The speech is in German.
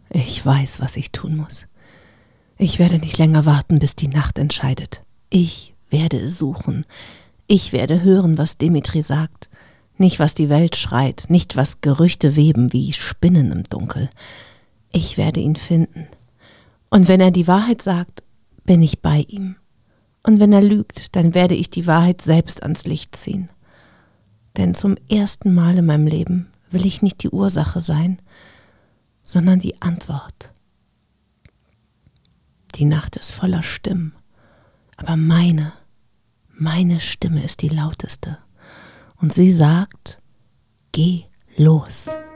Ich weiß, was ich tun muss. Ich werde nicht länger warten, bis die Nacht entscheidet. Ich werde es suchen. Ich werde hören, was Dimitri sagt. Nicht, was die Welt schreit, nicht, was Gerüchte weben wie Spinnen im Dunkel. Ich werde ihn finden. Und wenn er die Wahrheit sagt, bin ich bei ihm. Und wenn er lügt, dann werde ich die Wahrheit selbst ans Licht ziehen. Denn zum ersten Mal in meinem Leben will ich nicht die Ursache sein, sondern die Antwort. Die Nacht ist voller Stimmen, aber meine Stimme ist die lauteste. Und sie sagt, geh los.